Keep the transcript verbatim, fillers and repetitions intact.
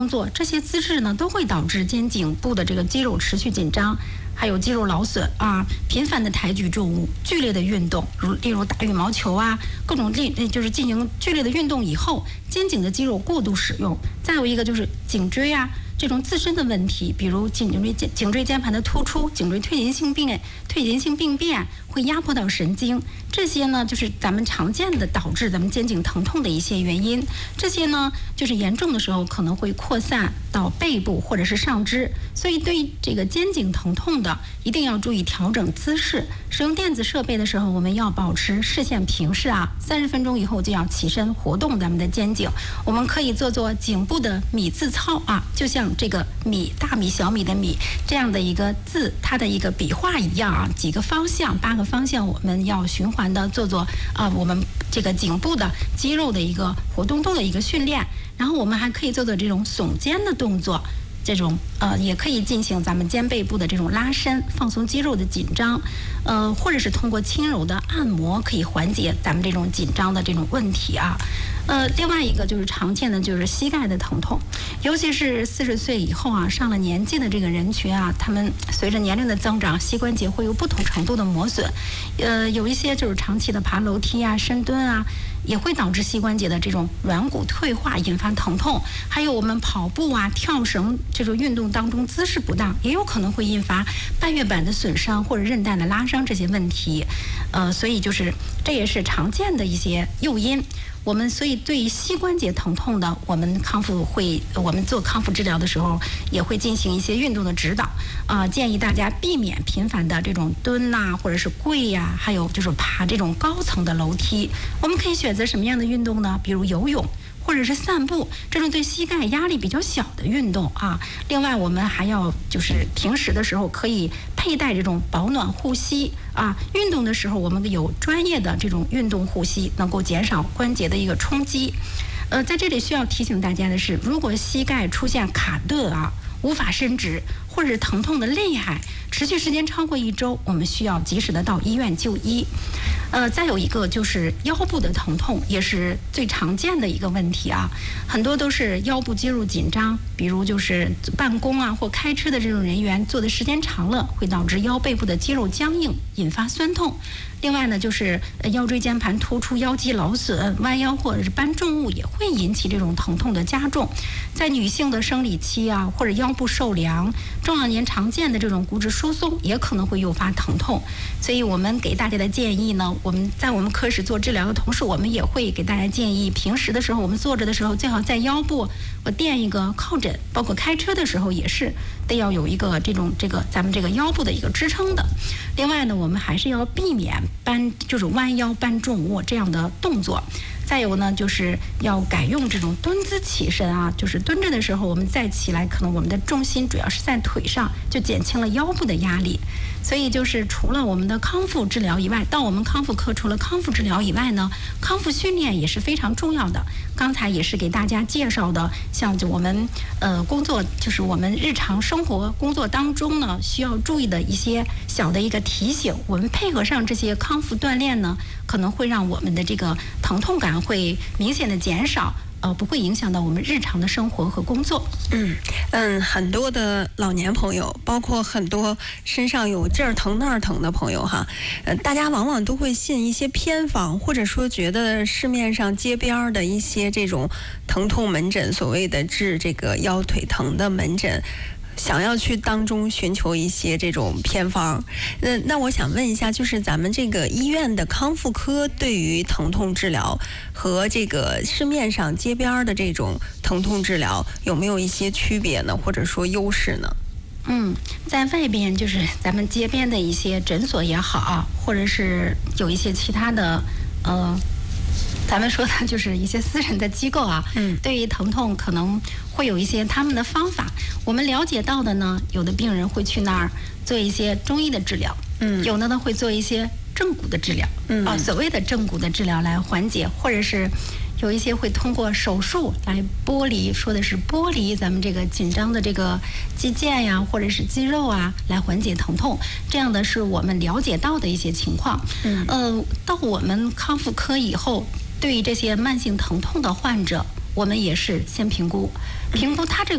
工作，这些姿势呢都会导致肩颈部的这个肌肉持续紧张，还有肌肉劳损啊，频繁的抬举重物，剧烈的运动，如例如打羽毛球啊，各种力就是进行剧烈的运动以后，肩颈的肌肉过度使用。再有一个就是颈椎啊这种自身的问题，比如颈椎肩颈椎间盘的突出、颈椎退行性病退行性病变会压迫到神经，这些呢就是咱们常见的导致咱们肩颈疼痛的一些原因。这些呢就是严重的时候可能会扩散到背部或者是上肢，所以对于这个肩颈疼痛的一定要注意调整姿势。使用电子设备的时候，我们要保持视线平视啊，三十分钟以后就要起身活动咱们的肩颈。我们可以做做颈部的米字操啊，就像这个米大米小米的米这样的一个字，它的一个笔画一样啊，几个方向八个方向我们要循环的做做啊，我们这个颈部的肌肉的一个活动度的一个训练。然后我们还可以做做这种耸肩的动作，这种呃也可以进行咱们肩背部的这种拉伸，放松肌肉的紧张，呃或者是通过轻柔的按摩可以缓解咱们这种紧张的这种问题啊。呃，另外一个就是常见的就是膝盖的疼痛，尤其是四十岁以后啊，上了年纪的这个人群啊，他们随着年龄的增长，膝关节会有不同程度的磨损，呃，有一些就是长期的爬楼梯啊、深蹲啊，也会导致膝关节的这种软骨退化，引发疼痛。还有我们跑步啊、跳绳这种运动当中姿势不当，也有可能会引发半月板的损伤或者韧带的拉伤这些问题。呃，所以就是这也是常见的一些诱因。我们所以对于膝关节疼痛的，我们康复会，我们做康复治疗的时候，也会进行一些运动的指导啊、呃，建议大家避免频繁的这种蹲呐、啊，或者是跪呀、啊，还有就是爬这种高层的楼梯。我们可以选择什么样的运动呢？比如游泳。或者是散步，这种对膝盖压力比较小的运动啊。另外，我们还要就是平时的时候可以佩戴这种保暖护膝啊。运动的时候，我们有专业的这种运动护膝，能够减少关节的一个冲击。呃，在这里需要提醒大家的是，如果膝盖出现卡顿啊，无法伸直，或者是疼痛的厉害，持续时间超过一周，我们需要及时的到医院就医。呃，再有一个就是腰部的疼痛，也是最常见的一个问题啊。很多都是腰部肌肉紧张，比如就是办公啊或开车的这种人员做的时间长了，会导致腰背部的肌肉僵硬，引发酸痛。另外呢，就是腰椎间盘突出、腰肌劳损、弯腰或者是搬重物也会引起这种疼痛的加重。在女性的生理期啊，或者腰部受凉，中老年常见的这种骨质疏松也可能会诱发疼痛。所以我们给大家的建议呢，我们在我们科室做治疗的同时，我们也会给大家建议，平时的时候我们坐着的时候，最好在腰部我垫一个靠枕，包括开车的时候也是得要有一个这种这个咱们这个腰部的一个支撑的。另外呢，我们还是要避免搬就是弯腰搬重物这样的动作。再有呢，就是要改用这种蹲姿起身啊，就是蹲着的时候，我们再起来，可能我们的重心主要是在腿上，就减轻了腰部的压力。所以就是除了我们的康复治疗以外，到我们康复科除了康复治疗以外呢，康复训练也是非常重要的。刚才也是给大家介绍的，像就我们呃工作，就是我们日常生活工作当中呢，需要注意的一些小的一个提醒。我们配合上这些康复锻炼呢，可能会让我们的这个疼痛感会明显的减少。呃，不会影响到我们日常的生活和工作。 嗯嗯，很多的老年朋友，包括很多身上有这儿疼那儿疼的朋友哈，呃，大家往往都会信一些偏方，或者说觉得市面上街边的一些这种疼痛门诊，所谓的治这个腰腿疼的门诊，想要去当中寻求一些这种偏方。那那我想问一下，就是咱们这个医院的康复科对于疼痛治疗和这个市面上街边的这种疼痛治疗有没有一些区别呢，或者说优势呢？ 嗯，在外边就是咱们街边的一些诊所也好，或者是有一些其他的呃咱们说的就是一些私人的机构啊，嗯，对于疼痛可能会有一些他们的方法。我们了解到的呢，有的病人会去那儿做一些中医的治疗，嗯，有的呢会做一些正骨的治疗，嗯啊，所谓的正骨的治疗来缓解，或者是有一些会通过手术来剥离，说的是剥离咱们这个紧张的这个肌腱呀，或者是肌肉啊，来缓解疼痛。这样的是我们了解到的一些情况。嗯，呃，到我们康复科以后，对于这些慢性疼痛的患者，我们也是先评估，评估他这个